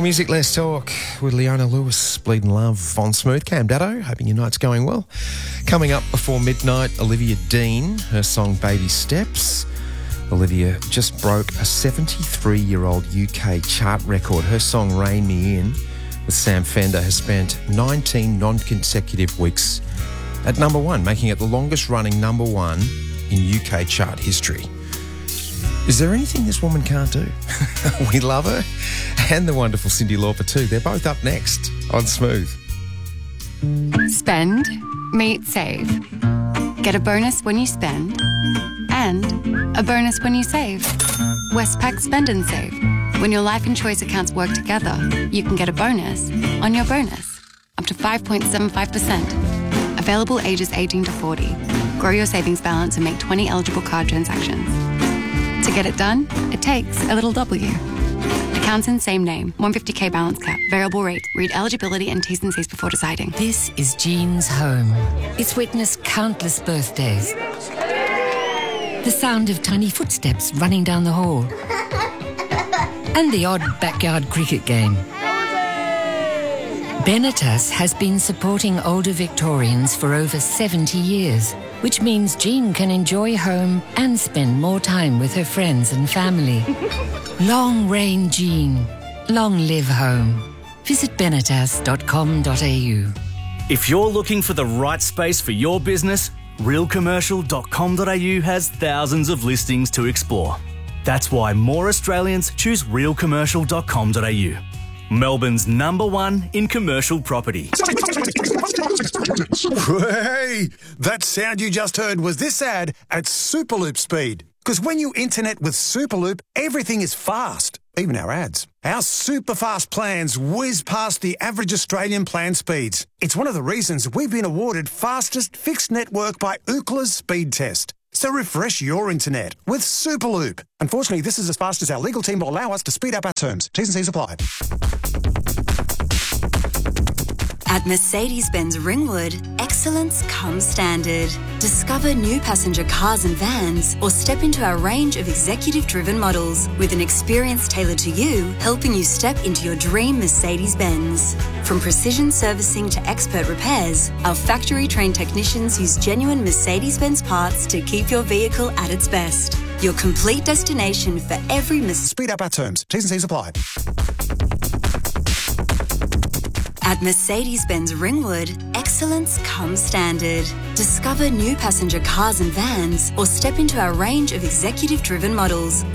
More music, less talk with Leona Lewis, Bleeding Love on Smooth. Cam Daddo, hoping your night's going well. Coming up before midnight, Olivia Dean, her song Baby Steps. Olivia just broke a 73-year-old UK chart record. Her song Rein Me In with Sam Fender has spent 19 non-consecutive weeks at number one, making it the longest running number one in UK chart history. Is there anything this woman can't do? We love her. And the wonderful Cyndi Lauper too. They're both up next on Smooth. Spend, meet, save. Get a bonus when you spend and a bonus when you save. Westpac Spend and Save. When your life and choice accounts work together, you can get a bonus on your bonus, up to 5.75%. Available ages 18 to 40. Grow your savings balance and make 20 eligible card transactions. To get it done, it takes a little W. Accounts in same name, 150k balance cap, variable rate. Read eligibility and T's and C's before deciding. This is Jean's home. It's witnessed countless birthdays. The sound of tiny footsteps running down the hall. And the odd backyard cricket game. Benetas has been supporting older Victorians for over 70 years, which means Jean can enjoy home and spend more time with her friends and family. Long reign Jean. Long live home. Visit benetas.com.au. If you're looking for the right space for your business, realcommercial.com.au has thousands of listings to explore. That's why more Australians choose realcommercial.com.au. Melbourne's #1 in commercial property. Hey, that sound you just heard was this ad at Superloop speed. Because when you internet with Superloop, everything is fast, even our ads. Our super fast plans whiz past the average Australian plan speeds. It's one of the reasons we've been awarded fastest fixed network by Ookla's speed test. So refresh your internet with Superloop. Unfortunately, this is as fast as our legal team will allow us to speed up our terms. T's and C's apply. At Mercedes-Benz Ringwood, excellence comes standard. Discover new passenger cars and vans or step into our range of executive-driven models with an experience tailored to you, helping you step into your dream Mercedes-Benz. From precision servicing to expert repairs, our factory-trained technicians use genuine Mercedes-Benz parts to keep your vehicle at its best. Your complete destination for every Speed up our terms. T's and C's apply. At Mercedes-Benz Ringwood, excellence comes standard. Discover new passenger cars and vans or step into our range of executive-driven models